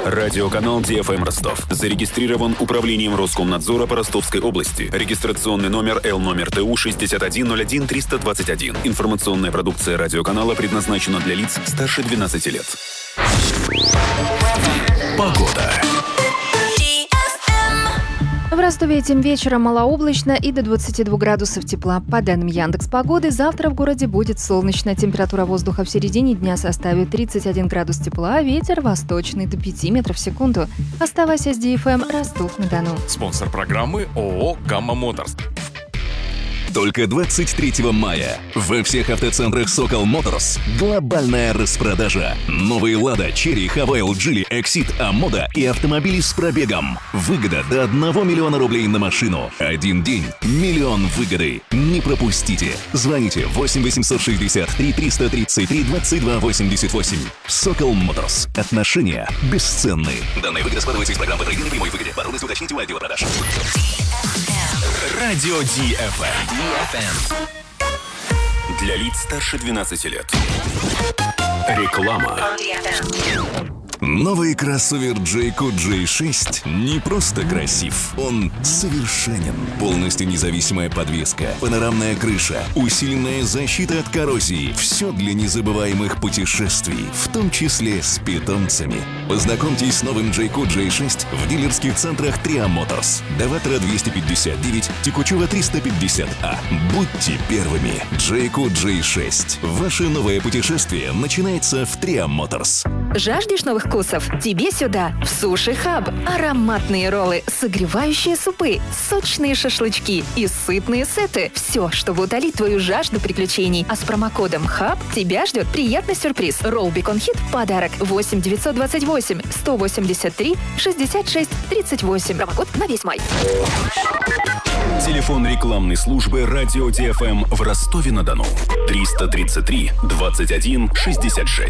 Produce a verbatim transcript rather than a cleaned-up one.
Радиоканал Ди Эф Эм Ростов зарегистрирован управлением Роскомнадзора по Ростовской области. Регистрационный номер Л номер Т У шестьдесят один ноль один триста двадцать один. Информационная продукция радиоканала предназначена для лиц старше двенадцати лет. Погода. В Ростове этим вечером малооблачно и до двадцати двух градусов тепла. По данным Яндекс.Погоды, завтра в городе будет солнечно. Температура воздуха в середине дня составит тридцать один градус тепла, ветер восточный до пяти метров в секунду. Оставайся с Ди Эф Эм Ростов-на-Дону. Спонсор программы ООО «Гамма Моторс». Только двадцать третьего мая во всех автоцентрах «Сокол Моторс» глобальная распродажа. Новые «Лада», «Черри», «Хавейл», «Джили», «Эксид», «Амода» и автомобили с пробегом. Выгода до одного миллиона рублей на машину. Один день – миллион выгоды. Не пропустите. Звоните восемь восемьсот шестьдесят три триста тридцать три двадцать два восемьдесят восемь. «Сокол Моторс». Отношения бесценны. Данная выгода складывается из программы «Трейдинг» прямой выгоде. Подробности уточните у отдела продаж. Радио Ди Эф Эм. Для лиц старше двенадцати лет. Реклама. Новый кроссовер Джейко джей шесть не просто красив, он совершенен. Полностью независимая подвеска, панорамная крыша, усиленная защита от коррозии. Все для незабываемых путешествий, в том числе с питомцами. Познакомьтесь с новым Джейко джей шесть в дилерских центрах Триа Моторс. Даватра двести пятьдесят девять, Текучева триста пятьдесят А. Будьте первыми. Джейко джей шесть. Ваше новое путешествие начинается в Триа Моторс. Жаждешь новых вкусов? Тебе сюда, в Суши Хаб. Ароматные роллы, согревающие супы, сочные шашлычки и сытные сеты. Все, чтобы утолить твою жажду приключений. А с промокодом ХАБ тебя ждет приятный сюрприз. Ролл Бекон Хит в подарок. восемь девятьсот двадцать восемь сто восемьдесят три шестьдесят шесть тридцать восемь. Промокод на весь май. Телефон рекламной службы Радио Ди Эф Эм в Ростове-на-Дону. триста тридцать три двадцать один шестьдесят шесть.